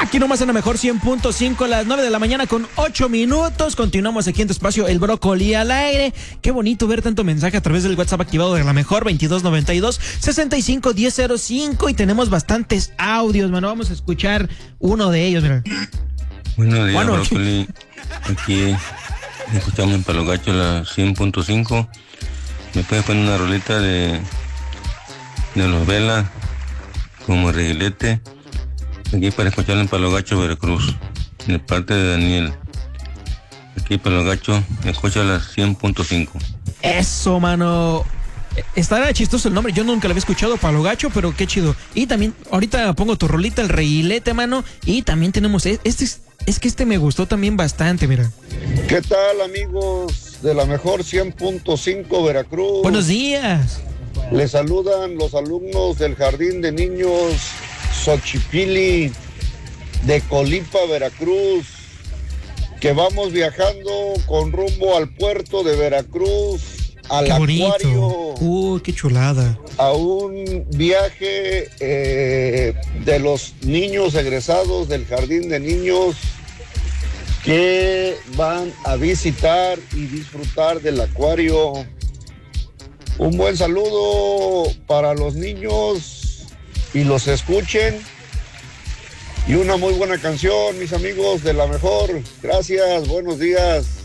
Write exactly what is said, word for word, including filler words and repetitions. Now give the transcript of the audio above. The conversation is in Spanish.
Aquí nomás en la mejor cien punto cinco, las nueve de la mañana con ocho minutos. Continuamos aquí en tu espacio, el brócoli al aire. Qué bonito ver tanto mensaje a través del WhatsApp activado de la mejor, veintidós noventa y dos, sesenta y cinco, diez cero cinco. Y tenemos bastantes audios, mano. Vamos a escuchar uno de ellos, mira. Buenos días, Bueno, brócoli. Aquí escuchamos en Palo Gacho la cien punto cinco. ¿Me puedes poner una rolita de, de los Vela como reguilete? Aquí para escucharlo en Palo Gacho, Veracruz, de parte de Daniel. Aquí Palo Gacho, escucha la cien punto cinco. Eso, mano. Estará chistoso el nombre, yo nunca lo había escuchado, Palo Gacho, pero qué chido. Y también, ahorita pongo tu rolita, el reguilete, mano. Y también tenemos, este es, es que este me gustó también bastante, mira. ¿Qué tal, amigos de la mejor cien punto cinco Veracruz? Buenos días. Les saludan los alumnos del Jardín de Niños Xochipili de Colipa, Veracruz, que vamos viajando con rumbo al puerto de Veracruz, al Qué bonito. acuario. Uh, qué chulada. A un viaje eh, de los niños egresados del Jardín de Niños que van a visitar y disfrutar del acuario. Un buen saludo para los niños y los escuchen. Y una muy buena canción, mis amigos de la mejor. Gracias, buenos días.